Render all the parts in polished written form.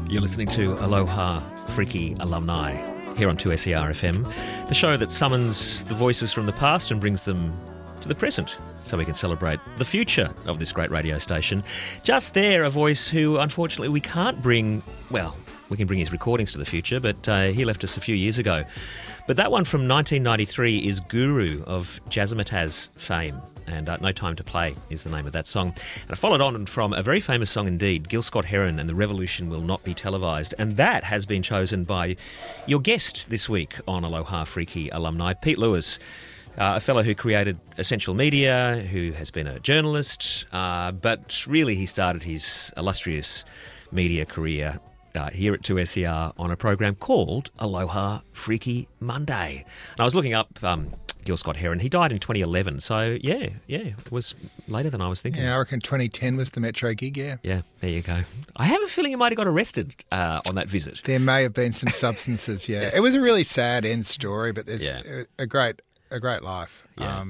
You're listening to Aloha Freaky Alumni here on 2SER FM, the show that summons the voices from the past and brings them to the present so we can celebrate the future of this great radio station. Just there, a voice who unfortunately we can't bring, well, we can bring his recordings to the future, but he left us a few years ago. But that one from 1993 is Guru of Jazzmatazz fame, and No Time to Play is the name of that song. And I followed on from a very famous song indeed, Gil Scott-Heron and The Revolution Will Not Be Televised, and that has been chosen by your guest this week on Aloha Freaky Alumni, Pete Lewis, a fellow who created Essential Media, who has been a journalist, but really he started his illustrious media career here at 2SER on a program called Aloha Freaky Monday. And I was looking up Gil Scott-Heron. He died in 2011, so yeah, it was later than I was thinking. Yeah, I reckon 2010 was the Metro gig, yeah. Yeah, there you go. I have a feeling he might have got arrested on that visit. There may have been some substances, yeah. Yes. It was a really sad end story, but there's a great life. Yeah.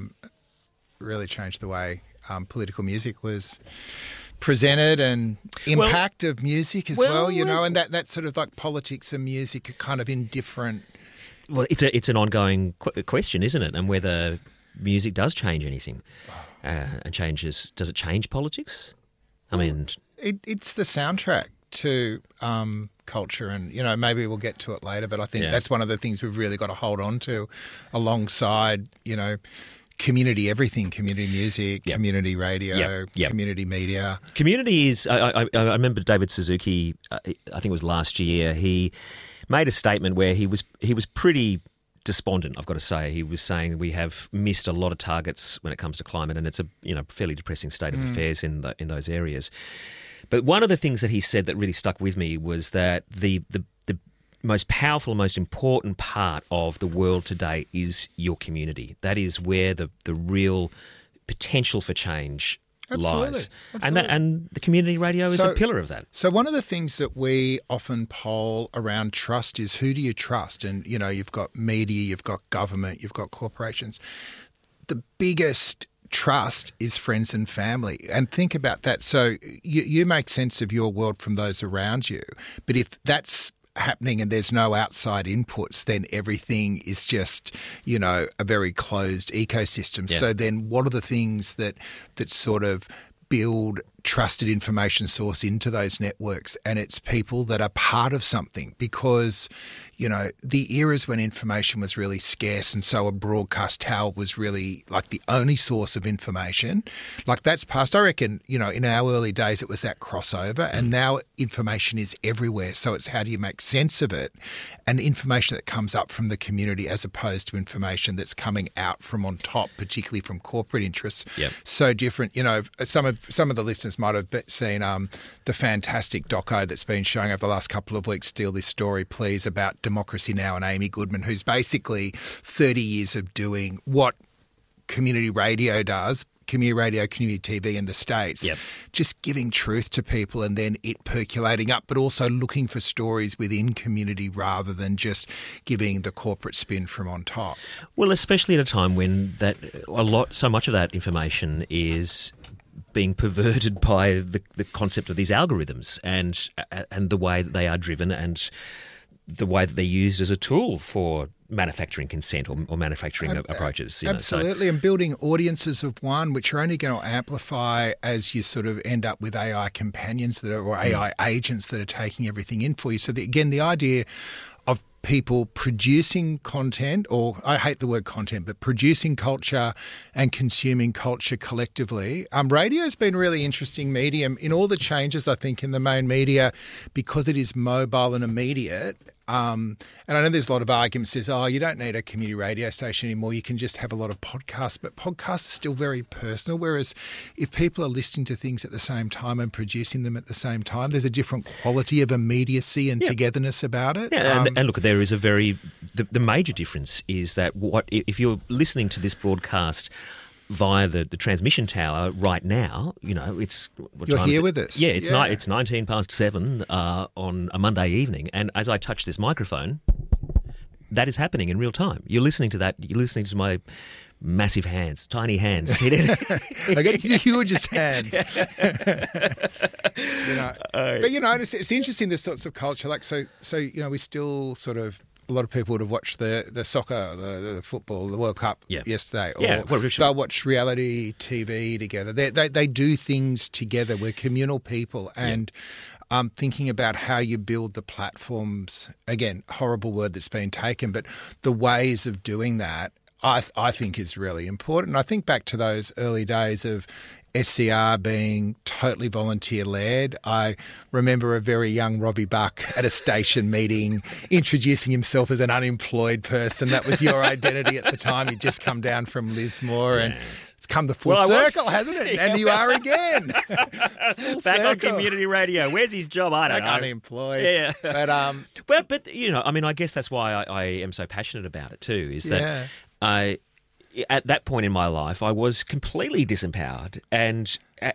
Really changed the way political music was presented and impact of music as well, you know, and that sort of like politics and music are kind of indifferent. Well, it's an ongoing question, isn't it? And whether music does change anything and changes, does it change politics? I mean... It's the soundtrack to culture, and, you know, maybe we'll get to it later, but I think that's one of the things we've really got to hold on to alongside, you know, community everything, community music, community radio, community media. Community is, I remember David Suzuki, I think it was last year, he made a statement where he was pretty despondent, I've got to say. He was saying we have missed a lot of targets when it comes to climate, and it's a fairly depressing state of affairs in those areas. But one of the things that he said that really stuck with me was that the most powerful, most important part of the world today is your community. That is where the real potential for change lies. Absolutely. And the community radio is a pillar of that. So one of the things that we often poll around trust is, who do you trust? And, you know, you've got media, you've got government, you've got corporations. The biggest trust is friends and family. And think about that. So you make sense of your world from those around you. But if that's happening and there's no outside inputs, then everything is just, you know, a very closed ecosystem. So then what are the things that sort of build trusted information source into those networks? And it's people that are part of something, because, you know, the eras when information was really scarce and so a broadcast tower was really like the only source of information, like that's past. I reckon, you know, in our early days it was that crossover, and now information is everywhere. So it's how do you make sense of it, and information that comes up from the community as opposed to information that's coming out from on top, particularly from corporate interests. So different. You know, some of the listeners might have seen the fantastic doco that's been showing over the last couple of weeks, Steal This Story Please, about Democracy Now! And Amy Goodman, who's basically 30 years of doing what community radio does, community radio, community TV in the States, just giving truth to people and then it percolating up, but also looking for stories within community rather than just giving the corporate spin from on top. Well, especially at a time when so much of that information is being perverted by the concept of these algorithms and the way that they are driven and the way that they're used as a tool for manufacturing consent or manufacturing approaches. Absolutely, and building audiences of one, which are only going to amplify as you sort of end up with AI companions or AI agents that are taking everything in for you. So again, the idea of people producing content, or I hate the word content, but producing culture and consuming culture collectively. Radio's been a really interesting medium in all the changes, I think, in the main media, because it is mobile and immediate. And I know there's a lot of arguments says, you don't need a community radio station anymore. You can just have a lot of podcasts. But podcasts are still very personal, whereas if people are listening to things at the same time and producing them at the same time, there's a different quality of immediacy and togetherness about it. Yeah, and look, there is the major difference is that if you're listening to this broadcast via the transmission tower right now, you know, it's... You're here with us. Yeah, it's 19 past 7 on a Monday evening, and as I touch this microphone, that is happening in real time. You're listening to that. You're listening to my massive hands, tiny hands. I got the hugest hands. But it's interesting, this sorts of culture. Like so we still sort of. A lot of people would have watched the soccer, the football, the World Cup yesterday. Or they'll watch reality TV together. They do things together. We're communal people. And thinking about how you build the platforms, again, horrible word that's been taken, but the ways of doing that, I think is really important. I think back to those early days of SCR being totally volunteer-led. I remember a very young Robbie Buck at a station meeting introducing himself as an unemployed person. That was your identity at the time. You'd just come down from Lismore and it's come the full circle, hasn't it? Yeah. And you are again. Back on community radio. Where's his job? I don't know. Unemployed. Yeah. But I guess that's why I am so passionate about it too, is that at that point in my life, I was completely disempowered, and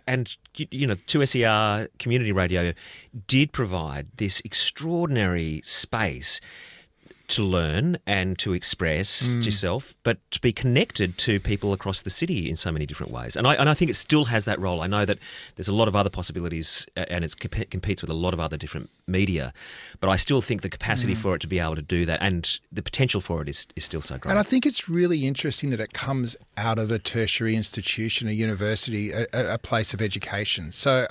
2SER Community Radio did provide this extraordinary space to learn and to express yourself, but to be connected to people across the city in so many different ways. And I think it still has that role. I know that there's a lot of other possibilities and it competes with a lot of other different media, but I still think the capacity for it to be able to do that and the potential for it is still so great. And I think it's really interesting that it comes out of a tertiary institution, a university, a place of education. So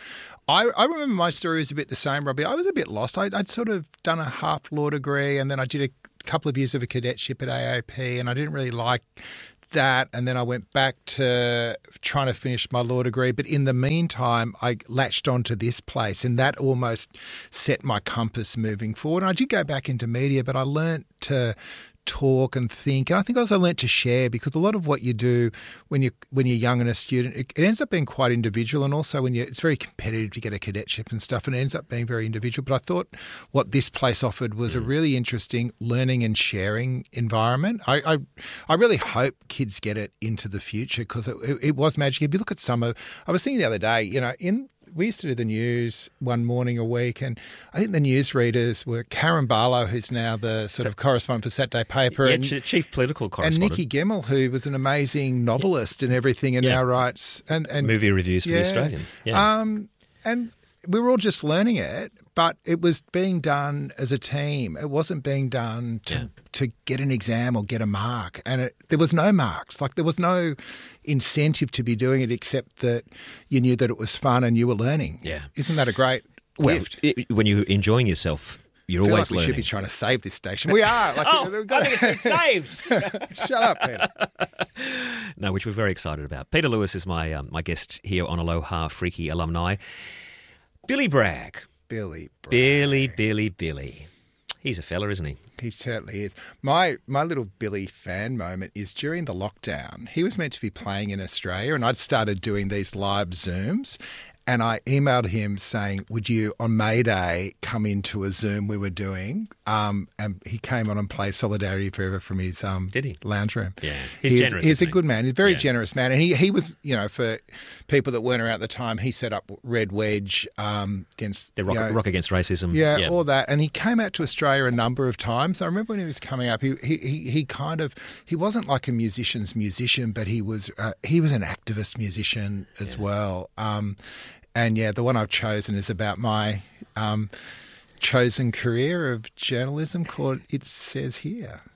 I remember my story was a bit the same, Robbie. I was a bit lost. I'd sort of done a half law degree and then I did a couple of years of a cadetship at AAP and I didn't really like that. And then I went back to trying to finish my law degree. But in the meantime, I latched onto this place and that almost set my compass moving forward. And I did go back into media, but I learnt to talk and think, and I think I also learnt to share, because a lot of what you do when you're young and a student, it ends up being quite individual, and also when it's very competitive to get a cadetship and stuff, and it ends up being very individual. But I thought what this place offered was a really interesting learning and sharing environment. I really hope kids get it into the future, because it was magic. If you look at I was thinking the other day, we used to do the news one morning a week, and I think the newsreaders were Karen Barlow, who's now the sort of correspondent for Saturday Paper, and chief political correspondent, and Nikki Gemmell, who was an amazing novelist and everything, and now writes and movie reviews for the Australian. Yeah. And we were all just learning it, but it was being done as a team. It wasn't being done to get an exam or get a mark. And there was no marks. Like, there was no incentive to be doing it except that you knew that it was fun and you were learning. Yeah. Isn't that a great gift? When you're enjoying yourself, you're always always learning. We should be trying to save this station. We are. We've got it's been saved. Shut up, Peter. No, which we're very excited about. Peter Lewis is my guest here on Aloha Freaky Alumni. Billy Bragg. Billy Bragg. Billy. He's a fella, isn't he? He certainly is. My little Billy fan moment is during the lockdown. He was meant to be playing in Australia, and I'd started doing these live Zooms. And I emailed him saying, would you, on May Day, come into a Zoom we were doing? And he came on and played Solidarity Forever from his lounge room. Yeah, he's generous. He's a good man. He's a very generous man. And he was, for people that weren't around at the time, he set up Red Wedge against... The Rock Against Racism. Yeah, all that. And he came out to Australia a number of times. I remember when he was coming up, he wasn't like a musician's musician, but he was an activist musician as well. And the one I've chosen is about my chosen career of journalism called It Says Here.